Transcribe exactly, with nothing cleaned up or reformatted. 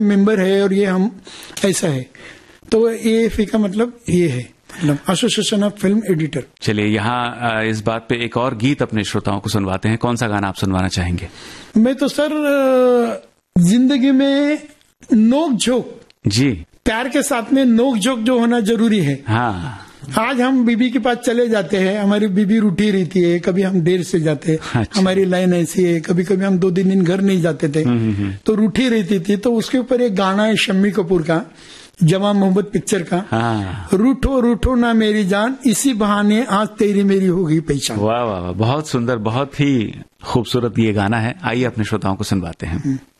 Member है और ये हम ऐसा है। तो ए एफ ए का मतलब ये है, एसोसिएशन ऑफ फिल्म एडिटर। चलिए यहाँ इस बात पे एक और गीत अपने श्रोताओं को सुनवाते हैं। कौन सा गाना आप सुनवाना चाहेंगे? मैं तो सर जिंदगी में नोक झोंक जी, प्यार के साथ में नोक झोंक जो होना जरूरी है। हाँ, आज हम बीबी के पास चले जाते हैं, हमारी बीबी रूठी रहती है, कभी हम देर से जाते हैं। अच्छा। हमारी लाइन ऐसी है, कभी कभी हम दो तीन दिन घर नहीं जाते थे, तो रूठी रहती थी। तो उसके ऊपर एक गाना है शम्मी कपूर का, जवां मोहब्बत पिक्चर का। हाँ। रूठो रूठो ना मेरी जान, इसी बहाने आज तेरी मेरी होगी पहचान। वाह वाह वाह, बहुत सुंदर, बहुत ही खूबसूरत ये गाना है। आइए अपने श्रोताओं को सुनवाते हैं।